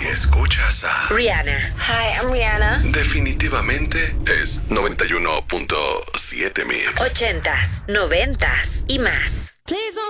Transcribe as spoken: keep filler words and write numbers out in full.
escuchas a Rihanna. Hi, I'm Rihanna. definitivamente es noventa y uno punto siete Mix. Ochentas, noventas y más. Please don't